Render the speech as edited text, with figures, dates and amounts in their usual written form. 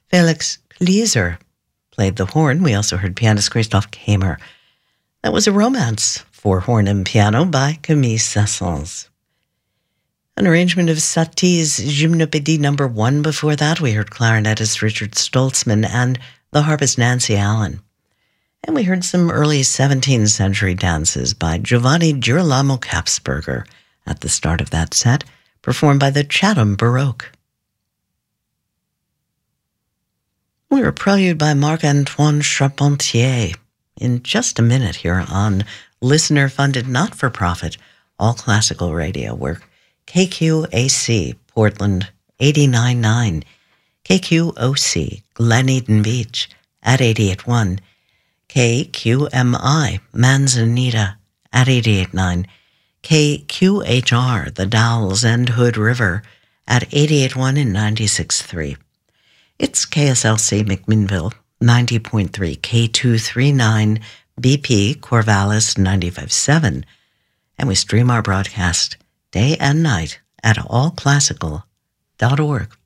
Felix Klieser played the horn. We also heard pianist Christoph Kamer. That was a romance for horn and piano by Camille Saint-Saëns. An arrangement of Satie's Gymnopédie No. 1 before that. We heard clarinetist Richard Stoltzman and the harpist Nancy Allen. And we heard some early 17th century dances by Giovanni Girolamo Kapsberger at the start of that set, performed by the Chatham Baroque. We were prelude by Marc-Antoine Charpentier in just a minute here on listener-funded, not-for-profit, all-classical radio. We're KQAC, Portland, 89.9, KQOC, Glen Eden Beach, at 88.1, KQMI, Manzanita, at 88.9, KQHR, the Dalles and Hood River, at 88.1 and 96.3. It's KSLC McMinnville, 90.3, K239, BP Corvallis, 95.7, and we stream our broadcast day and night at allclassical.org.